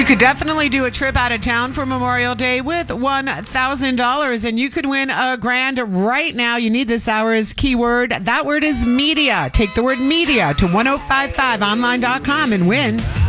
could definitely do a trip out of town for Memorial Day with $1,000, and you could win a grand right now. You need this hour's keyword. That word is media. Take the word media to 1055online.com and win